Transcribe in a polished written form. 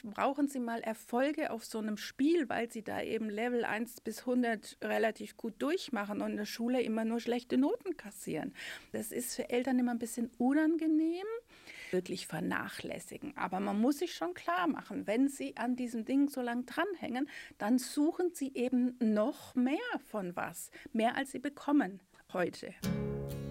brauchen Sie mal Erfolge auf so einem Spiel, weil Sie da eben Level 1 bis 100 relativ gut durchmachen und in der Schule immer nur schlechte Noten kassieren. Das ist für Eltern immer ein bisschen unangenehm, wirklich vernachlässigen. Aber man muss sich schon klar machen, wenn Sie an diesem Ding so lang dranhängen, dann suchen Sie eben noch mehr von was, mehr als Sie bekommen heute.